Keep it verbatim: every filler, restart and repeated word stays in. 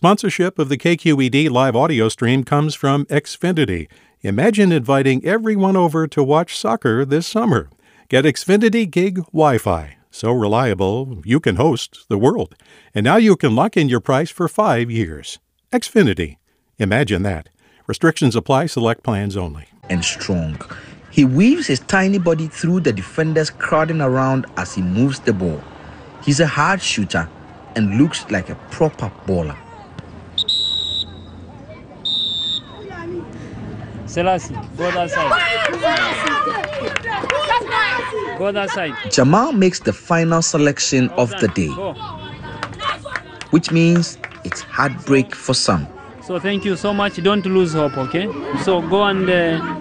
Sponsorship of the K Q E D live audio stream comes from Xfinity. Imagine inviting everyone over to watch soccer this summer. Get Xfinity Gig Wi-Fi. So reliable, you can host the world. And now you can lock in your price for five years. Xfinity. Imagine that. Restrictions apply. Select plans only. And strong. He weaves his tiny body through the defenders crowding around as he moves the ball. He's a hard shooter and looks like a proper baller. Selassie, go that side. Go that side. Jamal makes the final selection of the day, which means it's heartbreak for some. So thank you so much. Don't lose hope, okay? So go and... Uh